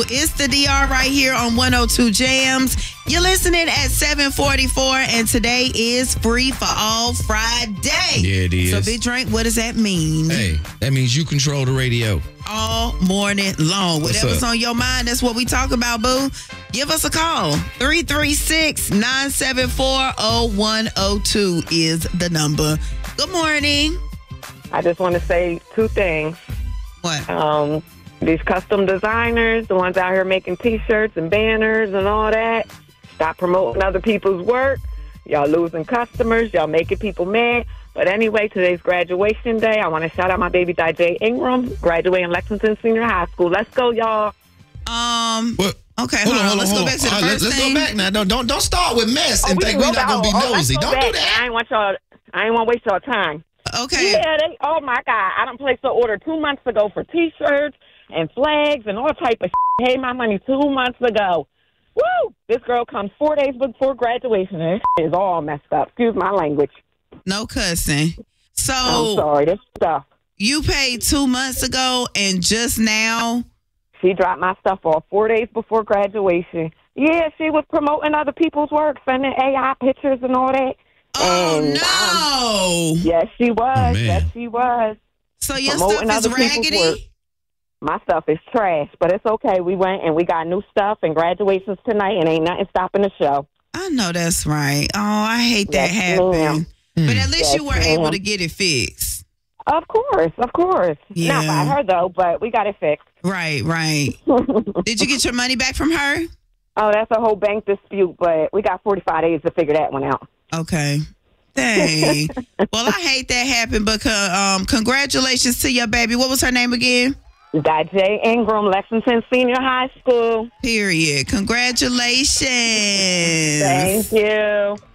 It's the DR right here on 102 Jams. You're listening at 7:44, and today is Free for All Friday. Yeah, it is. So, Big Drink, what does that mean? Hey, that means you control the radio. All morning long. Whatever's on your mind, that's what we talk about, boo. Give us a call. 336-974-0102 is the number. Good morning. I just want to say two things. What? These custom designers, the ones out here making T-shirts and banners and all that, stop promoting other people's work. Y'all losing customers. Y'all making people mad. But anyway, today's graduation day. I want to shout out my baby, Jay Ingram, graduating Lexington Senior High School. Let's go, y'all. What? Okay, hold on. Let's go back to the first Let's thing. go back now. Don't start with mess and think we're not gonna be nosy. Don't do that. I ain't want to waste y'all time. Okay. Yeah, oh my God. I done placed an order 2 months ago for T-shirts and flags and all type of shit. Paid my money 2 months ago. Woo! This girl comes 4 days before graduation and this is all messed up. Excuse my language. No cussing. So I'm sorry, this stuff. You paid 2 months ago, and just now she dropped my stuff off 4 days before graduation. Yeah, she was promoting other people's work, sending AI pictures and all that. Oh, and, no. Yes, she was. Oh, yes, she was. So your Promoting stuff is other people's work. raggedy? My stuff is trash, but it's okay. We went and we got new stuff and graduations tonight, and ain't nothing stopping the show. I know that's right. Oh, I hate that Yes, happening. ma'am. But at least Yes, you were ma'am. able to get it fixed. Of course. Yeah. Not by her, though, but we got it fixed. Right. Did you get your money back from her? Oh, that's a whole bank dispute, but we got 45 days to figure that one out. Okay. Dang. Well, I hate that happened, but congratulations to your baby. What was her name again? Jay Ingram, Lexington Senior High School. Period. Congratulations. Thank you.